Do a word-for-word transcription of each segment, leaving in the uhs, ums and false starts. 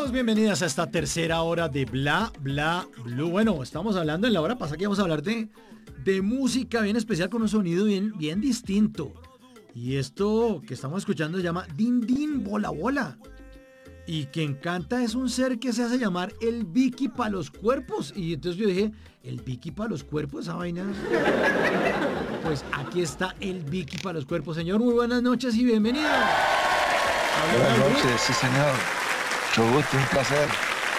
Bienvenidos, bienvenidas a esta tercera hora de Bla Bla Blue. Bueno, estamos hablando en la hora pasada que vamos a hablar de, de música bien especial con un sonido bien, bien distinto. Y esto que estamos escuchando se llama Din Din Bola Bola. Y quien canta es un ser que se hace llamar el Vicky para los cuerpos. Y entonces yo dije, ¿el Vicky para los cuerpos? Esa vaina. Pues aquí está el Vicky para los cuerpos. Señor, muy buenas noches y bienvenido. Buenas noches, sí señor. Mucho gusto, un placer.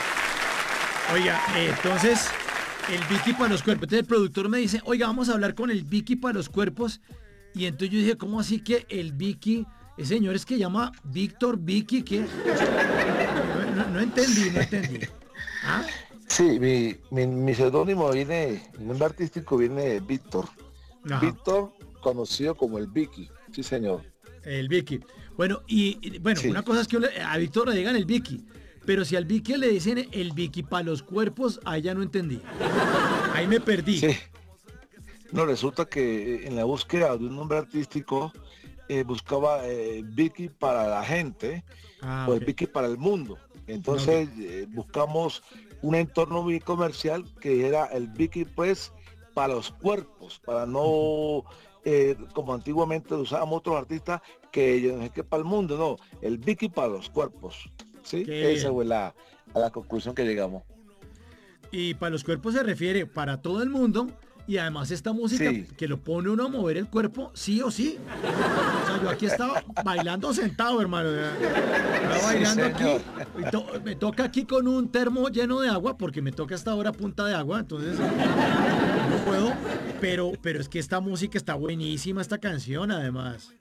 Oiga, eh, entonces, el Vicky para los cuerpos. Entonces el productor me dice, oiga, vamos a hablar con el Vicky para los cuerpos. Y entonces yo dije, ¿cómo así que el Vicky? Ese señor es que llama Víctor Vicky, ¿qué? No, no, no entendí, no entendí. ¿Ah? Sí, mi, mi, mi seudónimo viene, mi nombre artístico viene de Víctor. Ajá. Víctor, conocido como el Vicky, sí señor. El Vicky. Bueno, y, y bueno, sí. Una cosa es que a Víctor le digan el Vicky, pero si al Vicky le dicen el Vicky para los cuerpos, ahí ya no entendí. Ahí me perdí. Sí. No, resulta que en la búsqueda de un nombre artístico eh, buscaba eh, Vicky para la gente, ah, o okay. Vicky para el mundo. Entonces okay. eh, buscamos un entorno muy comercial que era el Vicky pues para los cuerpos, para no eh, como antiguamente usábamos otros artistas que yo no sé qué para el mundo, no, el Vicky para los cuerpos. ¿Sí? Esa fue la, a la conclusión que llegamos. Y para los cuerpos se refiere para todo el mundo. Y además esta música sí. que lo pone uno a mover el cuerpo, sí o sí. O sea, yo aquí estaba bailando sentado, hermano. Estaba bailando sí, aquí. Y to me toca aquí con un termo lleno de agua, porque me toca hasta ahora punta de agua, entonces no puedo. Pero, pero es que esta música está buenísima, esta canción además.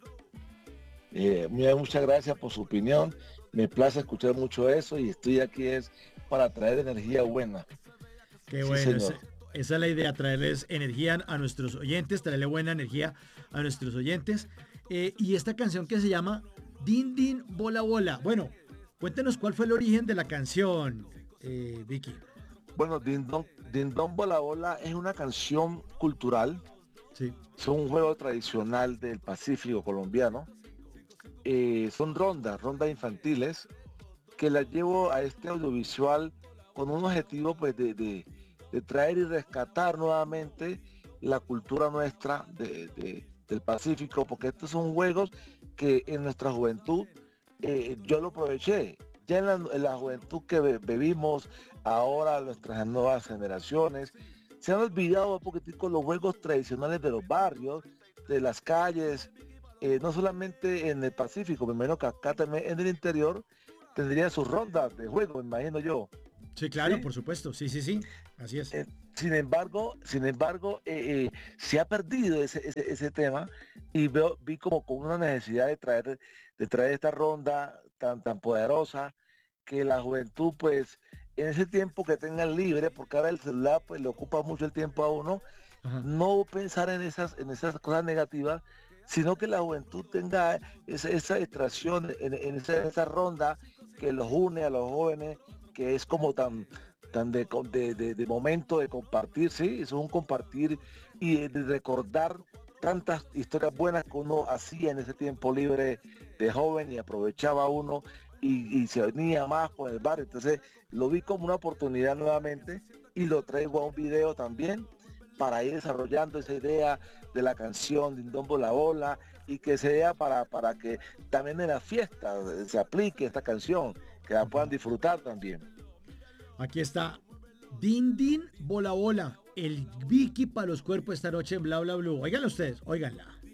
Eh, muchas gracias por su opinión. Me place escuchar mucho eso y estoy aquí es para traer energía buena. Qué bueno. Sí, esa es la idea, traerles energía a nuestros oyentes, traerle buena energía a nuestros oyentes. Eh, y esta canción que se llama Din Din Bola Bola. Bueno, cuéntenos cuál fue el origen de la canción, eh, Vicky. Bueno, Din Don, Din Don Bola Bola es una canción cultural. Sí. Es un juego tradicional del Pacífico colombiano. Eh, son rondas, rondas infantiles, que las llevo a este audiovisual con un objetivo pues de... de de traer y rescatar nuevamente la cultura nuestra de, de, del Pacífico, porque estos son juegos que en nuestra juventud eh, yo lo aproveché. Ya en la, en la juventud que bebimos, ahora nuestras nuevas generaciones, se han olvidado un poquitico los juegos tradicionales de los barrios, de las calles, eh, no solamente en el Pacífico, me imagino que acá también en el interior tendría sus rondas de juego, me imagino yo. Sí, claro, ¿Sí? Por supuesto, sí, sí, sí, así es. Eh, sin embargo, sin embargo, eh, eh, se ha perdido ese, ese, ese tema y veo, vi como con una necesidad de traer, de traer esta ronda tan, tan poderosa que la juventud, pues, en ese tiempo que tengan libre, porque ahora el celular pues le ocupa mucho el tiempo a uno, Ajá. no pensar en esas, en esas cosas negativas, sino que la juventud tenga esa, esa extracción en, en, esa, esa ronda que los une a los jóvenes, que es como tan, tan de, de, de, de momento de compartir, sí, es un compartir y de recordar tantas historias buenas que uno hacía en ese tiempo libre de joven y aprovechaba uno y, y se venía más con el bar. Entonces lo vi como una oportunidad nuevamente y lo traigo a un video también para ir desarrollando esa idea de la canción Din Don Bola Bola y que sea para, para que también en la fiesta se aplique esta canción, que la puedan disfrutar también. Aquí está Din Din Bola Bola, el Vicky para los cuerpos esta noche en Bla Bla Blue. Óiganla ustedes, óiganla.